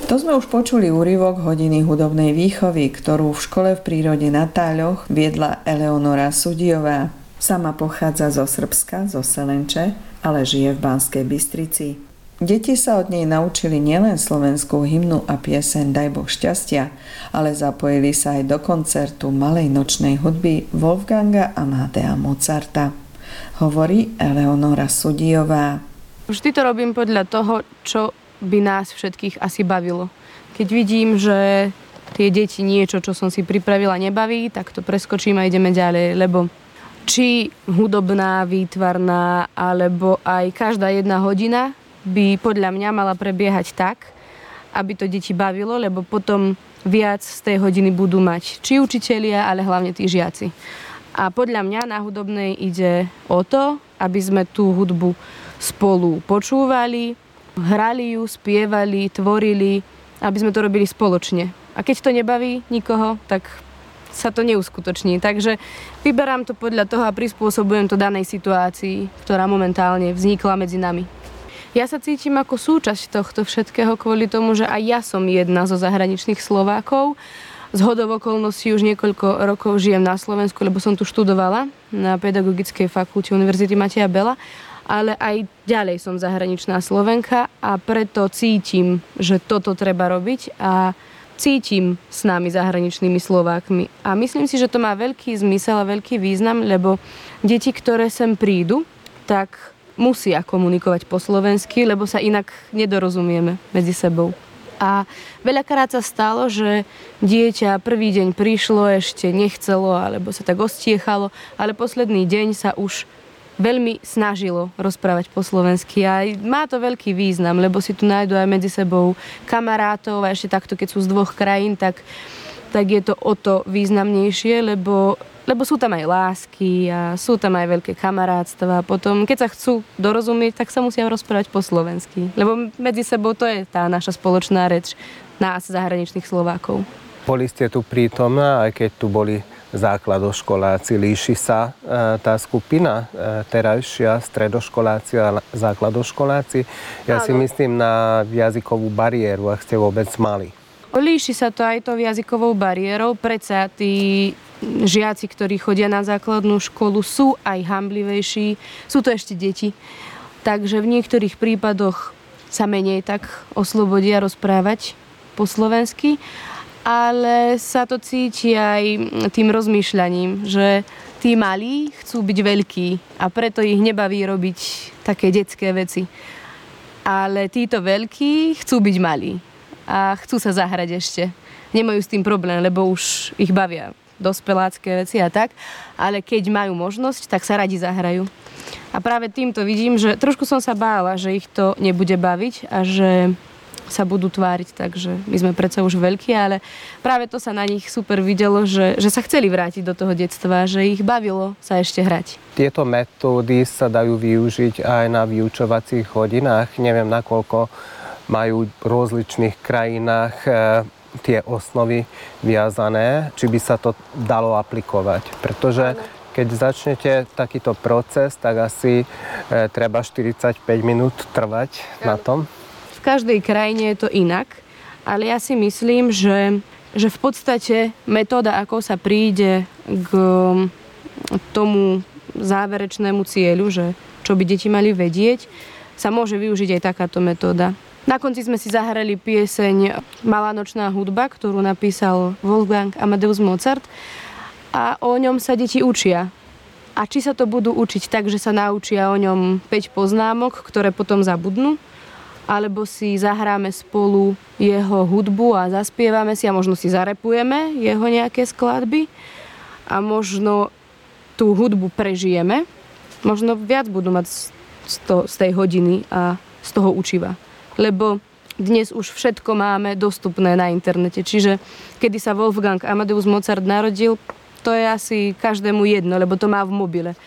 To sme už počuli úryvok hodiny hudobnej výchovy, ktorú v škole v prírode na Táľoch viedla Eleonora Sudijová. Sama pochádza zo Srbska, zo Selenče, ale žije v Banskej Bystrici. Deti sa od nej naučili nielen slovenskú hymnu a pieseň Daj Boh šťastia, ale zapojili sa aj do koncertu malej nočnej hudby Wolfganga Amadea Mozarta. Hovorí Eleonora Sudijová. Vždy to robím podľa toho, čo by nás všetkých asi bavilo. Keď vidím, že tie deti niečo, čo som si pripravila, nebaví, tak to preskočím a ideme ďalej, lebo či hudobná, výtvarná, alebo aj každá jedna hodina by podľa mňa mala prebiehať tak, aby to deti bavilo, lebo potom viac z tej hodiny budú mať či učitelia, ale hlavne tí žiaci. A podľa mňa na hudobnej ide o to, aby sme tú hudbu spolu počúvali, hrali ju, spievali, tvorili, aby sme to robili spoločne. A keď to nebaví nikoho, tak sa to neuskutoční. Takže vyberám to podľa toho a prispôsobujem to danej situácii, ktorá momentálne vznikla medzi nami. Ja sa cítim ako súčasť tohto všetkého kvôli tomu, že aj ja som jedna zo zahraničných Slovákov. Zhodou okolností už niekoľko rokov žijem na Slovensku, lebo som tu študovala na Pedagogickej fakulte Univerzity Mateja Bela. Ale aj ďalej som zahraničná Slovenka a preto cítim, že toto treba robiť a cítim s nami zahraničnými Slovákmi. A myslím si, že to má veľký zmysel a veľký význam, lebo deti, ktoré sem prídu, tak musia komunikovať po slovensky, lebo sa inak nedorozumieme medzi sebou. A veľakrát sa stalo, že dieťa prvý deň prišlo, ešte nechcelo, alebo sa tak ostiechalo, ale posledný deň sa už veľmi snažilo rozprávať po slovensky a má to veľký význam, lebo si tu nájdu aj medzi sebou kamarátov a ešte takto, keď sú z dvoch krajín, tak je to o to významnejšie, lebo sú tam aj lásky a sú tam aj veľké kamarátstva. Potom, keď sa chcú dorozumieť, tak sa musia rozprávať po slovensky, lebo medzi sebou to je tá naša spoločná reč nás, zahraničných Slovákov. Boli ste tu prítomná, aj keď tu boli základoškoláci. Líši sa tá skupina terajšia, stredoškoláci a základoškoláci? Ja si myslím na jazykovú bariéru, ak ste vôbec mali. Líši sa to aj tou jazykovou bariérou. Predsa tí žiaci, ktorí chodia na základnú školu, sú aj hamblivejší. Sú to ešte deti. Takže v niektorých prípadoch sa menej tak oslobodia rozprávať po slovensky. Ale sa to cíti aj tým rozmýšľaním, že tí malí chcú byť veľkí a preto ich nebaví robiť také detské veci. Ale títo veľkí chcú byť malí a chcú sa zahrať ešte. Nemajú s tým problém, lebo už ich bavia dospelácké veci a tak, ale keď majú možnosť, tak sa radi zahrajú. A práve týmto vidím, že trošku som sa bála, že ich to nebude baviť a že sa budú tváriť, takže my sme predsa už veľkí, ale práve to sa na nich super videlo, že sa chceli vrátiť do toho detstva, že ich bavilo sa ešte hrať. Tieto metódy sa dajú využiť aj na vyučovacích hodinách. Neviem, nakoľko majú v rozličných krajinách tie osnovy viazané, či by sa to dalo aplikovať. Pretože keď začnete takýto proces, tak asi treba 45 minút trvať na tom. V každej krajine je to inak, ale ja si myslím, že v podstate metóda, ako sa príde k tomu záverečnému cieľu, že čo by deti mali vedieť, sa môže využiť aj takáto metóda. Na konci sme si zahrali pieseň Malá nočná hudba, ktorú napísal Wolfgang Amadeus Mozart a o ňom sa deti učia. A či sa to budú učiť tak, že sa naučia o ňom 5 poznámok, ktoré potom zabudnú, alebo si zahráme spolu jeho hudbu a zaspievame si a možno si zarepujeme jeho nejaké skladby a možno tú hudbu prežijeme. Možno viac budú mať z tej hodiny a z toho učiva. Lebo dnes už všetko máme dostupné na internete. Čiže kedy sa Wolfgang Amadeus Mozart narodil, to je asi každému jedno, lebo to má v mobile.